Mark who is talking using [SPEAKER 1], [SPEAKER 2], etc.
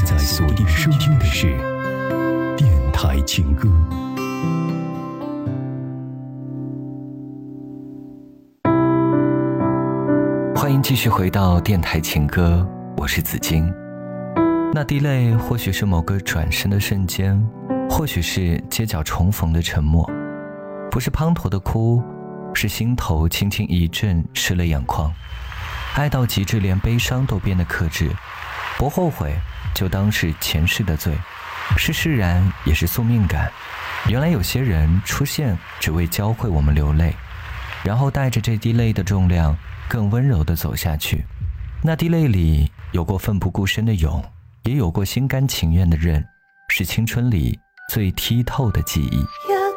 [SPEAKER 1] 在锁定收听的是电台情歌。
[SPEAKER 2] 欢迎继续回到电台情歌，我是子金。那滴泪或许是某个转身的瞬间，或许是街角重逢的沉默，不是滂沱的哭，是心头轻轻一震，湿了眼眶。爱到极致，连悲伤都变得克制，不后悔就当是前世的罪，是释然也是宿命感。原来有些人出现只为教会我们流泪，然后带着这滴泪的重量更温柔地走下去。那滴泪里有过奋不顾身的勇，也有过心甘情愿的认，是青春里最剔透的记忆。